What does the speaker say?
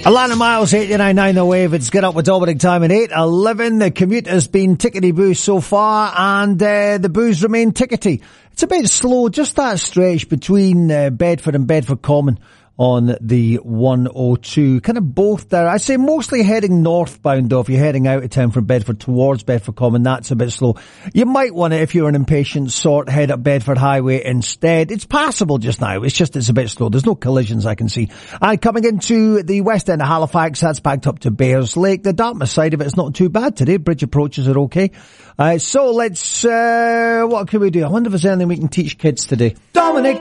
Alana Miles, 89.9 The Wave. It's Get Up with Dominic time at 8:11. The commute has been tickety-boo so far, and the boos remain tickety. It's a bit slow, just that stretch between Bedford and Bedford Common on the 102. Kind of both there. I'd say mostly heading northbound, though. If you're heading out of town from Bedford towards Bedford Common, that's a bit slow. You might want to, if you're an impatient sort, head up Bedford Highway instead. It's passable just now. It's a bit slow. There's no collisions I can see. And coming into the west end of Halifax, that's backed up to Bayers Lake. The Dartmouth side of it is not too bad today. Bridge approaches are okay. So let's, what can we do? I wonder if there's anything we can teach kids today. Dominic!